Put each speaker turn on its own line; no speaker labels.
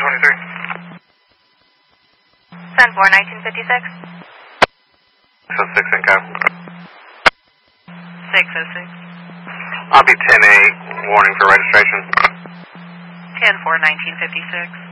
1023.
10-4, 1956.
606 in code.
606.
I'll be 10-8, warning for registration.
10-4, 1956.